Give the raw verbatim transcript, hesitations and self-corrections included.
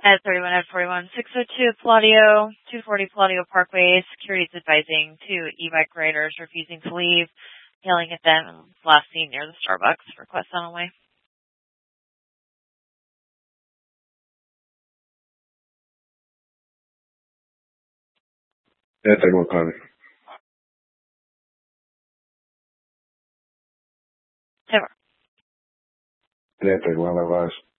At thirty-one at forty-one, six oh two Palladio, two forty Palladio Parkway. Security is advising two e-bike riders refusing to leave, yelling at them. Last seen near the Starbucks. Request on the way. Yeah, take one comment. Never. Yeah, take one advice.